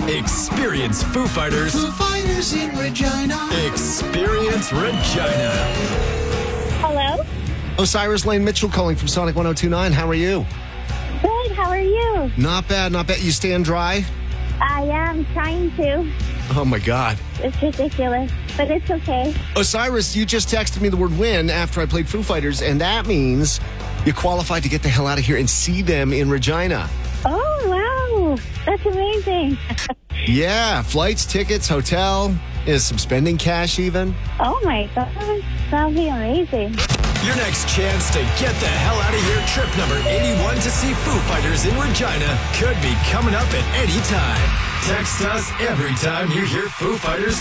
Experience Foo Fighters. Foo Fighters in Regina. Experience Regina. Hello? Osiris Lane Mitchell calling from Sonic 102.9. How are you? Good, how are you? Not bad, not bad. You staying dry? I am trying to. Oh, my God. It's ridiculous, but it's okay. Osiris, you just texted me the word win after I played Foo Fighters, and that means you qualified to get the hell out of here and see them in Regina. Oh, wow. That's amazing. Yeah, flights, tickets, hotel, is some spending cash even. Oh, my God. That'll be amazing. Your next chance to get the hell out of here, trip number 81 to see Foo Fighters in Regina, could be coming up at any time. Text us every time you hear Foo Fighters